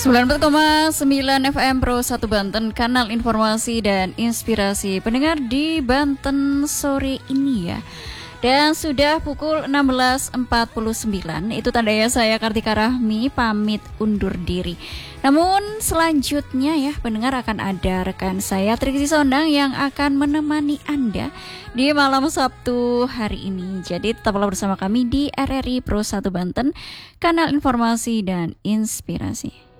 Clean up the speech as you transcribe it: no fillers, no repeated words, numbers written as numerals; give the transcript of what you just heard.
94,9 FM Pro 1 Banten, kanal informasi dan inspirasi pendengar di Banten sore ini ya. Dan sudah pukul 16.49, itu tandanya saya Kartika Rahmi pamit undur diri. Namun selanjutnya ya pendengar akan ada rekan saya Triksi Sondang yang akan menemani Anda di malam Sabtu hari ini. Jadi tetaplah bersama kami di RRI Pro 1 Banten, kanal informasi dan inspirasi.